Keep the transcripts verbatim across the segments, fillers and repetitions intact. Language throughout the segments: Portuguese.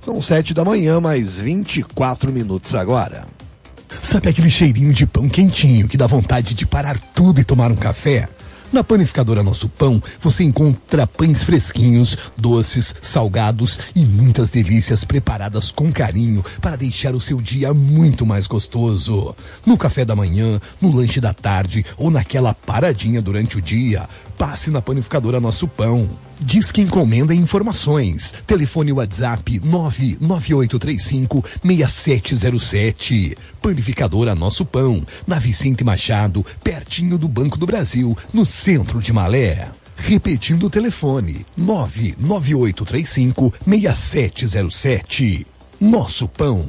São sete da manhã, mais vinte e quatro minutos agora. Sabe aquele cheirinho de pão quentinho que dá vontade de parar tudo e tomar um café? Na Panificadora Nosso Pão, você encontra pães fresquinhos, doces, salgados e muitas delícias preparadas com carinho para deixar o seu dia muito mais gostoso. No café da manhã, no lanche da tarde ou naquela paradinha durante o dia, passe na Panificadora Nosso Pão. Diz que encomenda informações. Telefone WhatsApp nove nove oito três cinco seis sete zero sete. Panificadora Nosso Pão, na Vicente Machado, pertinho do Banco do Brasil, no centro de Malé. Repetindo o telefone, nove nove oito três cinco seis sete zero sete. Nosso Pão.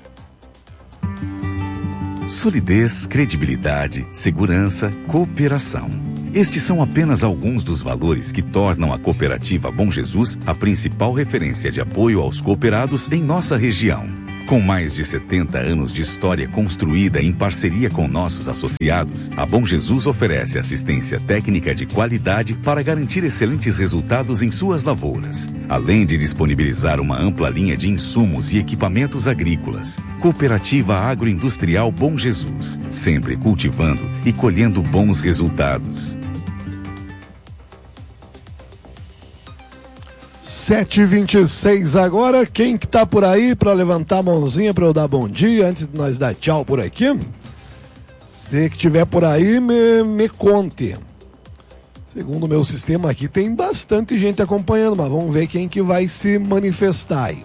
Solidez, credibilidade, segurança, cooperação. Estes são apenas alguns dos valores que tornam a Cooperativa Bom Jesus a principal referência de apoio aos cooperados em nossa região. Com mais de setenta anos de história construída em parceria com nossos associados, a Bom Jesus oferece assistência técnica de qualidade para garantir excelentes resultados em suas lavouras, além de disponibilizar uma ampla linha de insumos e equipamentos agrícolas. Cooperativa Agroindustrial Bom Jesus, sempre cultivando e colhendo bons resultados. sete e vinte e seis agora. Quem que tá por aí para levantar a mãozinha para eu dar bom dia antes de nós dar tchau por aqui? Se que tiver por aí, me, me conte. Segundo o meu sistema aqui, tem bastante gente acompanhando, mas vamos ver quem que vai se manifestar aí.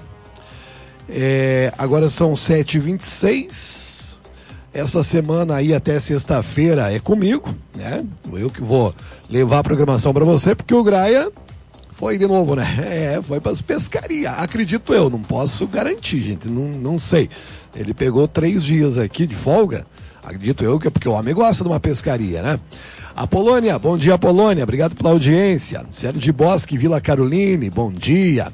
É, agora são sete e vinte e seis. Essa semana aí até sexta-feira é comigo, né? Eu que vou levar a programação para você, porque o Graia foi de novo, né? É, foi para as pescarias. Acredito eu, não posso garantir, gente. Não, não sei. Ele pegou três dias aqui de folga. Acredito eu que é porque o homem gosta de uma pescaria, né? Apolônia, bom dia, Apolônia. Obrigado pela audiência. Célio de Bosque, Vila Caroline, bom dia.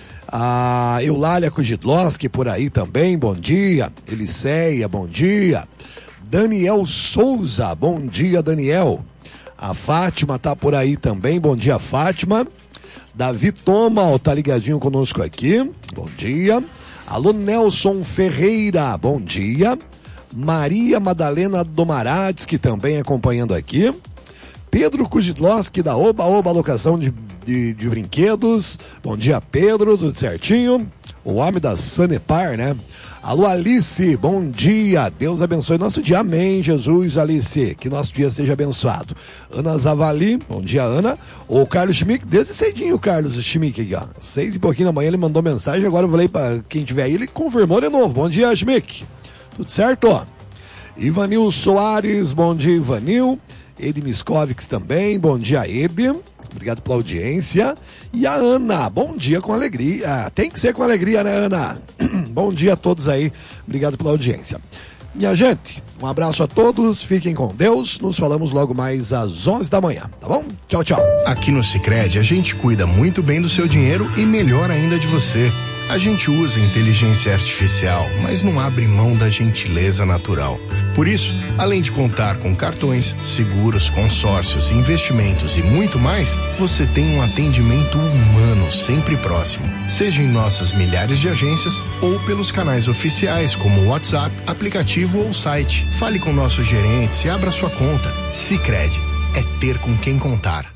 A Eulália Kujidlowski por aí também, bom dia. Eliceia, bom dia. Daniel Souza, bom dia, Daniel. A Fátima tá por aí também, bom dia, Fátima. Davi Toma, ó, tá ligadinho conosco aqui, bom dia. Alô, Nelson Ferreira, bom dia. Maria Madalena Domarades, que também acompanhando aqui. Pedro Kujidlowski, da Oba Oba Locação de, de, de Brinquedos, bom dia, Pedro, tudo certinho? O homem da Sanepar, né? Alô, Alice, bom dia, Deus abençoe nosso dia, amém, Jesus, Alice, que nosso dia seja abençoado. Ana Zavali, bom dia, Ana. O Carlos Schmick, desde cedinho o Carlos Schmick aqui, ó, seis e pouquinho da manhã ele mandou mensagem, agora eu falei pra quem tiver aí, ele confirmou de novo, bom dia, Schmick, tudo certo, ó. Ivanil Soares, bom dia, Ivanil. Edi Miscovics também, bom dia, Edi, obrigado pela audiência. E a Ana, bom dia com alegria, tem que ser com alegria, né, Ana? Bom dia a todos aí, obrigado pela audiência. Minha gente, um abraço a todos, fiquem com Deus, nos falamos logo mais às onze da manhã, tá bom? Tchau, tchau. Aqui no Sicredi a gente cuida muito bem do seu dinheiro e melhor ainda de você. A gente usa inteligência artificial, mas não abre mão da gentileza natural. Por isso, além de contar com cartões, seguros, consórcios, investimentos e muito mais, você tem um atendimento humano sempre próximo. Seja em nossas milhares de agências ou pelos canais oficiais como o WhatsApp, aplicativo ou site. Fale com nossos gerentes e abra sua conta. Sicredi é ter com quem contar.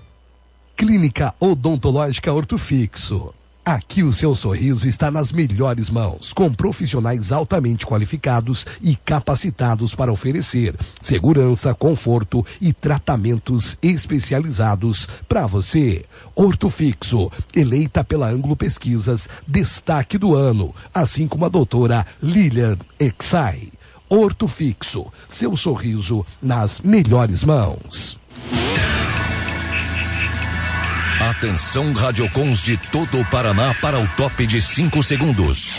Clínica Odontológica Ortofixo. Aqui o seu sorriso está nas melhores mãos, com profissionais altamente qualificados e capacitados para oferecer segurança, conforto e tratamentos especializados para você. Ortofixo, eleita pela Ângulo Pesquisas, destaque do ano, assim como a doutora Lilian Exai. Ortofixo, seu sorriso nas melhores mãos. Atenção, radiocons de todo o Paraná para o top de cinco segundos.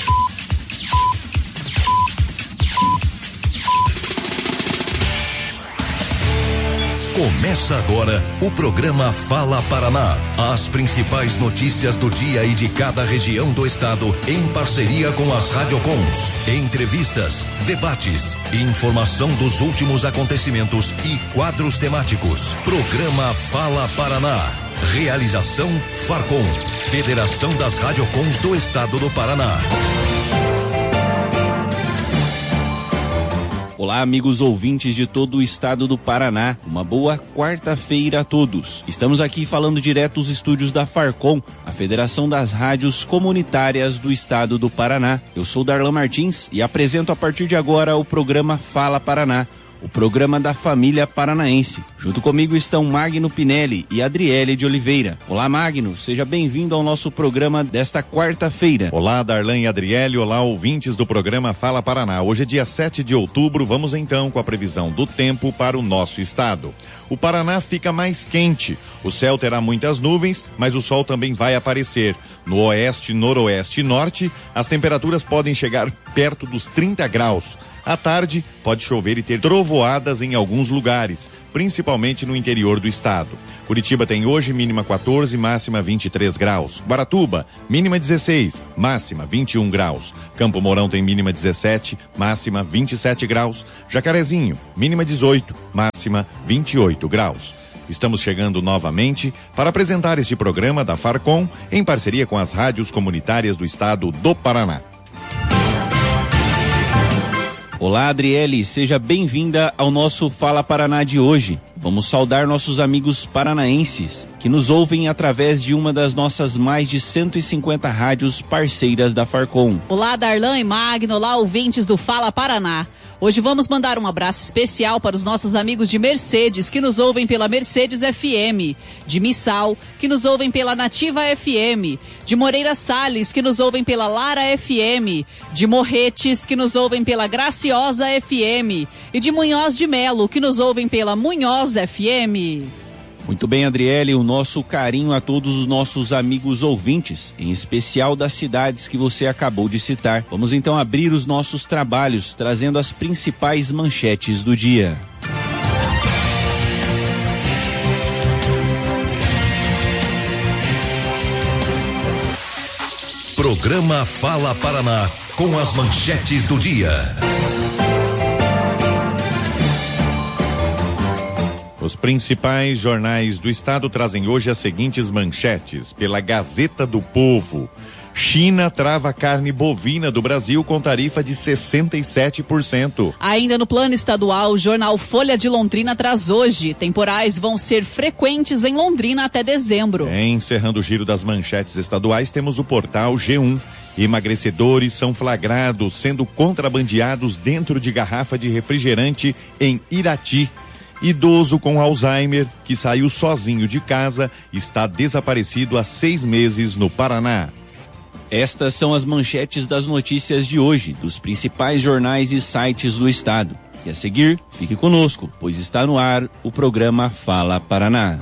Começa agora o programa Fala Paraná. As principais notícias do dia e de cada região do estado em parceria com as radiocons. Entrevistas, debates, informação dos últimos acontecimentos e quadros temáticos. Programa Fala Paraná. Realização Farcom, Federação das Radiocons do Estado do Paraná. Olá, amigos ouvintes de todo o estado do Paraná. Uma boa quarta-feira a todos. Estamos aqui falando direto dos estúdios da Farcom, a Federação das Rádios Comunitárias do estado do Paraná. Eu sou Darlan Martins e apresento a partir de agora o programa Fala Paraná, o programa da família paranaense. Junto comigo estão Magno Pinelli e Adriele de Oliveira. Olá, Magno, seja bem-vindo ao nosso programa desta quarta-feira. Olá, Darlan e Adriele, olá, ouvintes do programa Fala Paraná. Hoje é dia sete de outubro, vamos então com a previsão do tempo para o nosso estado. O Paraná fica mais quente, o céu terá muitas nuvens, mas o sol também vai aparecer. No oeste, noroeste e norte, as temperaturas podem chegar perto dos trinta graus. À tarde, pode chover e ter trovoadas em alguns lugares, principalmente no interior do estado. Curitiba tem hoje mínima quatorze, máxima vinte e três graus. Guaratuba, mínima dezesseis, máxima vinte e um graus. Campo Mourão tem mínima dezessete, máxima vinte e sete graus. Jacarezinho, mínima dezoito, máxima vinte e oito graus. Estamos chegando novamente para apresentar este programa da Farcom em parceria com as rádios comunitárias do estado do Paraná. Olá, Adriele, seja bem-vinda ao nosso Fala Paraná de hoje. Vamos saudar nossos amigos paranaenses que nos ouvem através de uma das nossas mais de cento e cinquenta rádios parceiras da Farcom. Olá, Darlan e Magno, olá, ouvintes do Fala Paraná. Hoje vamos mandar um abraço especial para os nossos amigos de Mercedes, que nos ouvem pela Mercedes F M, de Missal, que nos ouvem pela Nativa F M, de Moreira Salles, que nos ouvem pela Lara F M, de Morretes, que nos ouvem pela Graciosa F M, e de Munhoz de Melo, que nos ouvem pela Munhoz F M. Muito bem, Adriele, o nosso carinho a todos os nossos amigos ouvintes, em especial das cidades que você acabou de citar. Vamos então abrir os nossos trabalhos, trazendo as principais manchetes do dia. Programa Fala Paraná, com as manchetes do dia. Os principais jornais do estado trazem hoje as seguintes manchetes. Pela Gazeta do Povo: China trava carne bovina do Brasil com tarifa de sessenta e sete por cento. Ainda no plano estadual, o jornal Folha de Londrina traz hoje: temporais vão ser frequentes em Londrina até dezembro. Encerrando o giro das manchetes estaduais, temos o portal G um. Emagrecedores são flagrados sendo contrabandeados dentro de garrafa de refrigerante em Irati. Idoso com Alzheimer, que saiu sozinho de casa, está desaparecido há seis meses no Paraná. Estas são as manchetes das notícias de hoje, dos principais jornais e sites do estado. E a seguir, fique conosco, pois está no ar o programa Fala Paraná.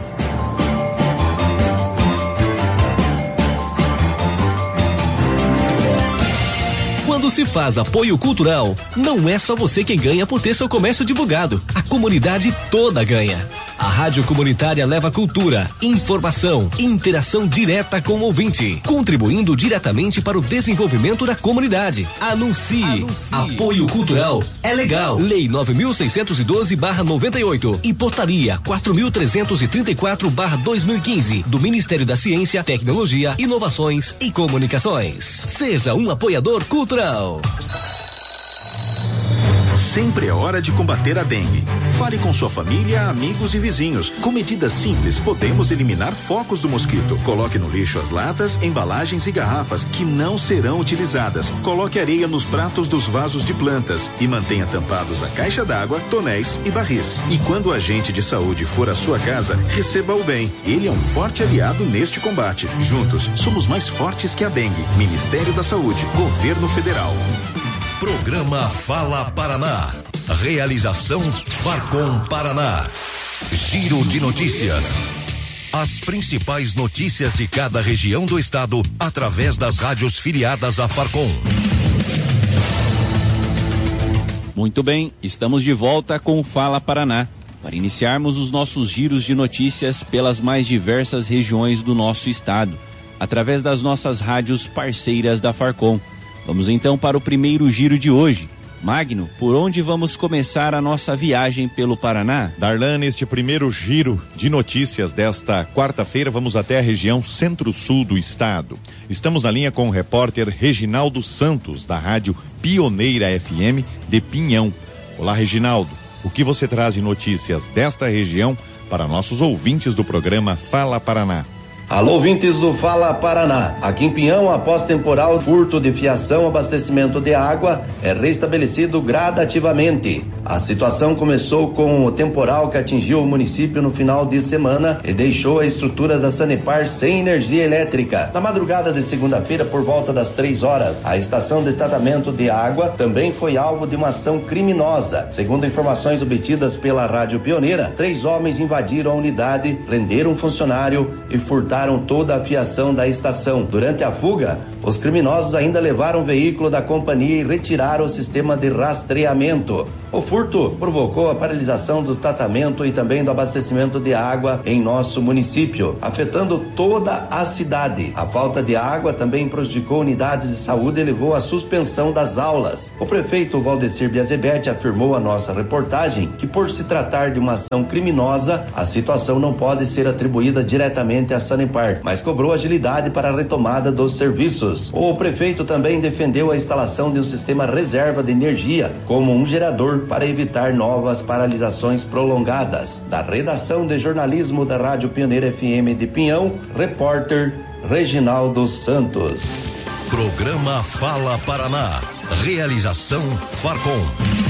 Quando se faz apoio cultural, não é só você quem ganha por ter seu comércio divulgado. A comunidade toda ganha. A Rádio Comunitária leva cultura, informação, interação direta com o ouvinte, contribuindo diretamente para o desenvolvimento da comunidade. Anuncie. Anuncie. Apoio cultural é legal. Lei nove mil seiscentos e doze barra noventa e oito e Portaria quatro mil trezentos e trinta e quatro barra dois mil e quinze do Ministério da Ciência, Tecnologia, Inovações e Comunicações. Seja um apoiador cultural. Sempre é hora de combater a dengue. Fale com sua família, amigos e vizinhos. Com medidas simples, podemos eliminar focos do mosquito. Coloque no lixo as latas, embalagens e garrafas que não serão utilizadas. Coloque areia nos pratos dos vasos de plantas e mantenha tampados a caixa d'água, tonéis e barris. E quando o agente de saúde for à sua casa, receba-o bem. Ele é um forte aliado neste combate. Juntos, somos mais fortes que a dengue. Ministério da Saúde, Governo Federal. Programa Fala Paraná. Realização Farcom Paraná. Giro de notícias. As principais notícias de cada região do estado através das rádios filiadas à Farcom. Muito bem, estamos de volta com o Fala Paraná, para iniciarmos os nossos giros de notícias pelas mais diversas regiões do nosso estado, através das nossas rádios parceiras da Farcom. Vamos então para o primeiro giro de hoje, Magno, por onde vamos começar a nossa viagem pelo Paraná? Darlan, neste primeiro giro de notícias desta quarta-feira, vamos até a região centro-sul do estado. Estamos na linha com o repórter Reginaldo Santos, da Rádio Pioneira F M de Pinhão. Olá, Reginaldo. O que você traz de notícias desta região para nossos ouvintes do programa Fala Paraná? Alô, ouvintes do Fala Paraná. Aqui em Pinhão, após temporal, furto de fiação, abastecimento de água é restabelecido gradativamente. A situação começou com o temporal que atingiu o município no final de semana e deixou a estrutura da Sanepar sem energia elétrica. Na madrugada de segunda-feira, por volta das três horas, a estação de tratamento de água também foi alvo de uma ação criminosa. Segundo informações obtidas pela Rádio Pioneira, três homens invadiram a unidade, prenderam um funcionário e furtaram toda a fiação da estação. Durante a fuga, os criminosos ainda levaram o veículo da companhia e retiraram o sistema de rastreamento. O furto provocou a paralisação do tratamento e também do abastecimento de água em nosso município, afetando toda a cidade. A falta de água também prejudicou unidades de saúde e levou à suspensão das aulas. O prefeito Valdecir Biazebete afirmou à nossa reportagem que, por se tratar de uma ação criminosa, a situação não pode ser atribuída diretamente à Sanepar, mas cobrou agilidade para a retomada dos serviços. O prefeito também defendeu a instalação de um sistema reserva de energia, como um gerador, para evitar novas paralisações prolongadas. Da redação de jornalismo da Rádio Pioneira F M de Pinhão, repórter Reginaldo Santos. Programa Fala Paraná. Realização Farcom.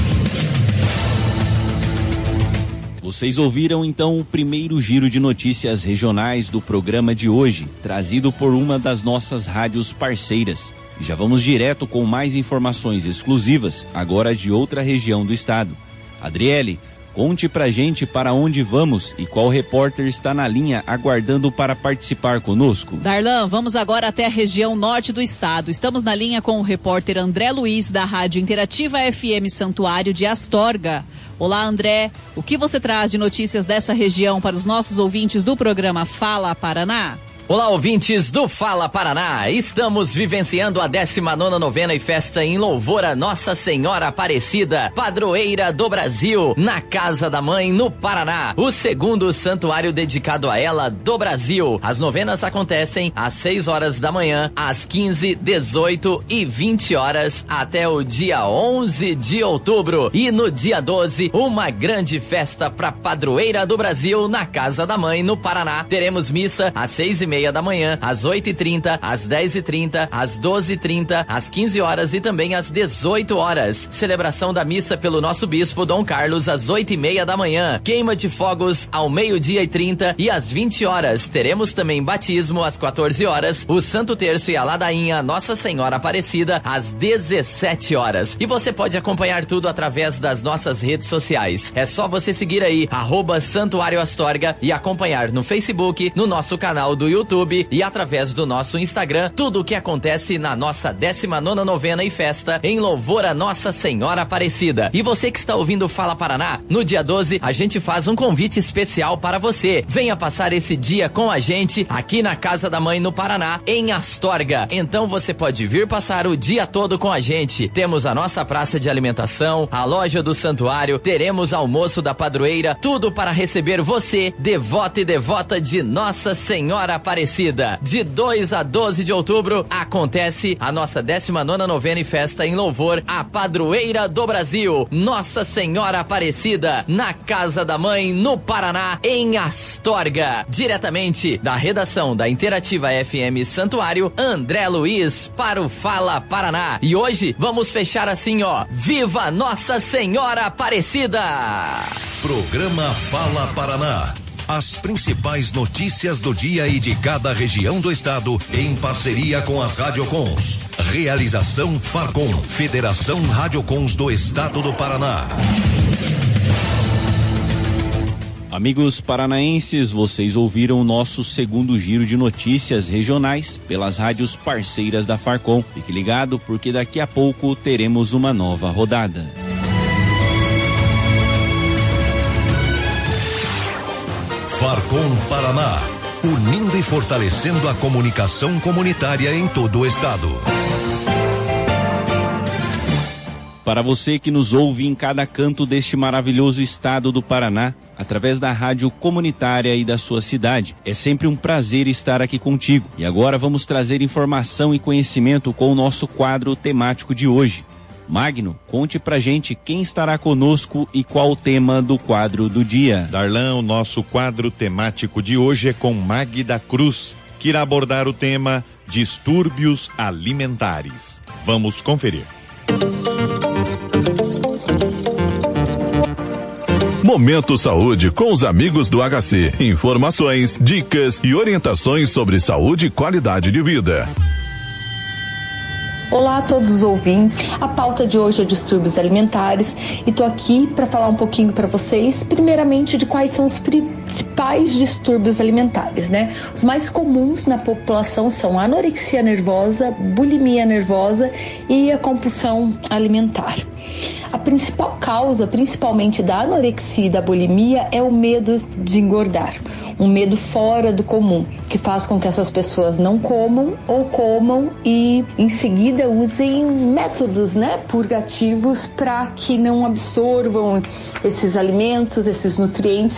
Vocês ouviram então o primeiro giro de notícias regionais do programa de hoje, trazido por uma das nossas rádios parceiras. E já vamos direto com mais informações exclusivas, agora de outra região do estado. Adriele, conte pra gente para onde vamos e qual repórter está na linha aguardando para participar conosco. Darlan, vamos agora até a região norte do estado. Estamos na linha com o repórter André Luiz, da Rádio Interativa F M Santuário de Astorga. Olá, André, o que você traz de notícias dessa região para os nossos ouvintes do programa Fala Paraná? Olá, ouvintes do Fala Paraná, estamos vivenciando a décima nona novena e festa em louvor a Nossa Senhora Aparecida, padroeira do Brasil, na Casa da Mãe, no Paraná, o segundo santuário dedicado a ela do Brasil. As novenas acontecem às seis horas da manhã, às quinze, dezoito e vinte horas, até o dia onze de outubro. E no dia doze, uma grande festa para padroeira do Brasil, na Casa da Mãe, no Paraná. Teremos missa às seis e meia da manhã, às oito e trinta, às dez e trinta, às doze e trinta, às quinze horas e também às dezoito horas. Celebração da missa pelo nosso bispo Dom Carlos às oito e meia da manhã. Queima de fogos ao meio-dia e trinta e às vinte horas. Teremos também batismo às quatorze horas, o Santo Terço e a ladainha Nossa Senhora Aparecida às dezessete horas. E você pode acompanhar tudo através das nossas redes sociais. É só você seguir aí, arroba Santuário Astorga, e acompanhar no Facebook, no nosso canal do YouTube e através do nosso Instagram, tudo o que acontece na nossa décima nona novena e festa em louvor a Nossa Senhora Aparecida. E você que está ouvindo Fala Paraná, no dia doze a gente faz um convite especial para você. Venha passar esse dia com a gente aqui na Casa da Mãe no Paraná, em Astorga. Então você pode vir passar o dia todo com a gente. Temos a nossa praça de alimentação, a loja do santuário, teremos almoço da padroeira, tudo para receber você, devoto e devota de Nossa Senhora Aparecida. De dois a doze de outubro acontece a nossa décima nona novena e festa em louvor à padroeira do Brasil, Nossa Senhora Aparecida, na Casa da Mãe, no Paraná, em Astorga. Diretamente da redação da Interativa F M Santuário, André Luiz para o Fala Paraná. E hoje vamos fechar assim, ó: Viva Nossa Senhora Aparecida! Programa Fala Paraná. As principais notícias do dia e de cada região do estado, em parceria com as Radiocons. Realização Farcom, Federação Radiocons do Estado do Paraná. Amigos paranaenses, vocês ouviram o nosso segundo giro de notícias regionais pelas rádios parceiras da Farcom. Fique ligado, porque daqui a pouco teremos uma nova rodada. Farcom Paraná, unindo e fortalecendo a comunicação comunitária em todo o estado. para você que nos ouve em cada canto deste maravilhoso estado do Paraná, através da rádio comunitária e da sua cidade. É sempre um prazer estar aqui contigo. E agora vamos trazer informação e conhecimento com o nosso quadro temático de hoje. Magno, conte pra gente quem estará conosco e qual o tema do quadro do dia. Darlan, o nosso quadro temático de hoje é com Magda Cruz, que irá abordar o tema distúrbios alimentares. Vamos conferir. Momento Saúde com os amigos do H C. Informações, dicas e orientações sobre saúde e qualidade de vida. Olá a todos os ouvintes, a pauta de hoje é distúrbios alimentares e tô aqui para falar um pouquinho para vocês, primeiramente de quais são os principais distúrbios alimentares, né? Os mais comuns na população são a anorexia nervosa, bulimia nervosa e a compulsão alimentar. A principal causa, principalmente da anorexia e da bulimia, é o medo de engordar. Um medo fora do comum, que faz com que essas pessoas não comam ou comam e em seguida usem métodos, né, purgativos para que não absorvam esses alimentos, esses nutrientes